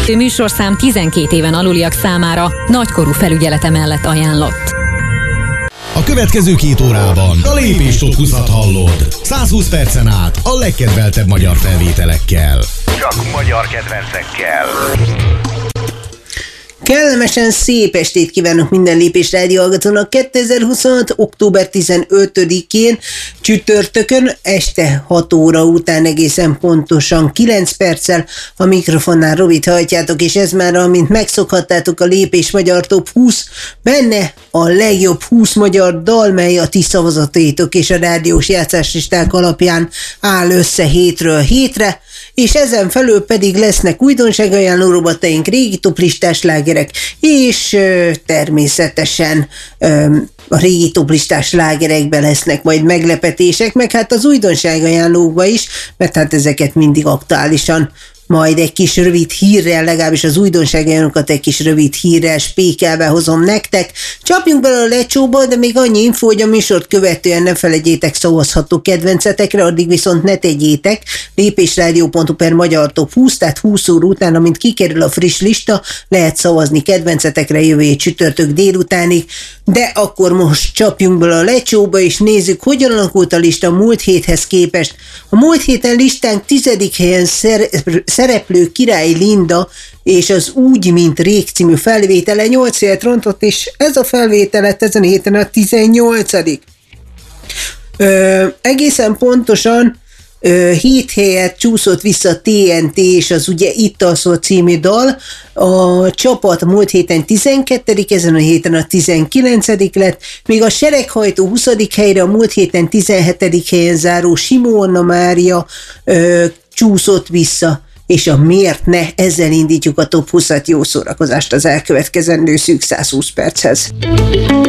Műsorszám 12 éven aluliak számára nagykorú felügyelete mellett ajánlott. A következő 2 órában a Lépés Top 20-at hallod. 120 percen át a legkedveltebb magyar felvételekkel. Csak magyar kedvencekkel. Kellemesen szép estét kívánok minden Lépés Rádió hallgatónak 2026. október 15-én csütörtökön este 6 óra után egészen pontosan 9 perccel a mikrofonnál Robit hajtjátok, és ez már, amint megszokhattátok, a Lépés Magyar Top 20, benne a legjobb 20 magyar dal, mely a ti szavazataitok és a rádiós játszáslisták alapján áll össze hétről hétre, és ezen felül pedig lesznek újdonságajánló robataink, régi toplistás slágerek, és természetesen a régi toplistás slágerekben lesznek majd meglepetések, meg hát az újdonságajánlókban is, mert hát ezeket mindig aktuálisan majd egy kis rövid hírrel, legalábbis az újdonságajánlókat egy kis rövid hírrel spékelve hozom nektek. Csapjunk bele a lecsóba, de még annyi info, hogy a műsort követően ne felejtjétek szavazható kedvencetekre, addig viszont ne tegyétek. lépésradio.hu/magyar top 20, tehát 20 óra után, amint kikerül a friss lista, lehet szavazni kedvencetekre jövő hét csütörtök délutánig. De akkor most csapjunk bele a lecsóba, és nézzük, hogyan alakult a lista múlt héthez képest. A múlt héten listánk 10. helyen szereplő Király Linda és az Úgy, mint Rég című felvétele 8 helyet rontott, és ez a felvételet ezen a héten a 18. Egészen pontosan 7 helyet csúszott vissza TNT, és az ugye Itt alszol című dal. A csapat múlt héten 12., ezen a héten a 19. lett, míg a sereghajtó 20. helyre a múlt héten 17. helyen záró Simona Mária csúszott vissza, és a Miért ne, ezzel indítjuk a top 20-at, jó szórakozást az elkövetkezendő szűk 120 perchez.